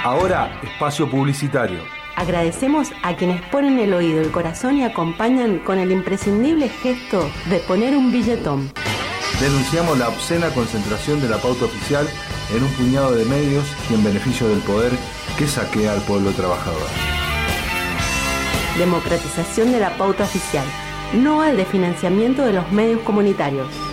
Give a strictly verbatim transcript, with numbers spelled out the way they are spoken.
Ahora, espacio publicitario. Agradecemos a quienes ponen el oído, el corazón y acompañan con el imprescindible gesto de poner un billetón. Denunciamos la obscena concentración de la pauta oficial en un puñado de medios y en beneficio del poder que saquea al pueblo trabajador. Democratización de la pauta oficial, no al desfinanciamiento de los medios comunitarios.